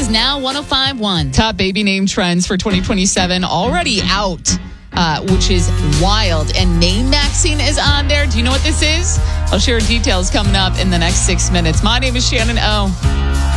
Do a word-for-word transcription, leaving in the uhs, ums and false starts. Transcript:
is now one oh five point one. Top baby name trends for twenty twenty-seven already out, uh, which is wild. And name maxing is on there. Do you know what this is? I'll share details coming up in the next six minutes. My name is Shannon O.